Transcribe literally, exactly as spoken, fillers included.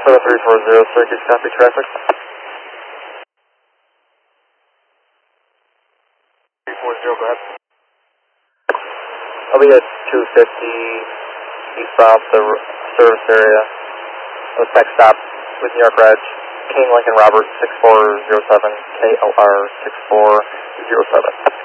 seven three four zero, Syracuse, copy traffic. three four zero, go ahead. I'll be at two fifty eastbound the service area. The next stop with New York Reg, King Lincoln Robert six four zero seven, K L R six four zero seven.